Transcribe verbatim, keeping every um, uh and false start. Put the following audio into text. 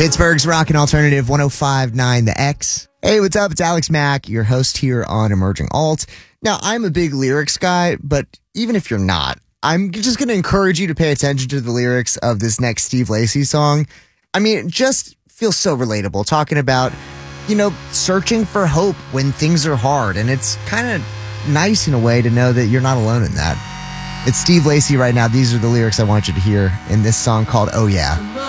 Pittsburgh's Rockin' Alternative one oh five point nine The X. Hey, what's up? It's Alex Mack, your host here on Emerging Alt. Now, I'm a big lyrics guy, but even if you're not, I'm just going to encourage you to pay attention to the lyrics of this next Steve Lacy song. I mean, it just feels so relatable, talking about, you know, searching for hope when things are hard. And it's kind of nice in a way to know that you're not alone in that. It's Steve Lacy right now. These are the lyrics I want you to hear in this song called Oh Yeah.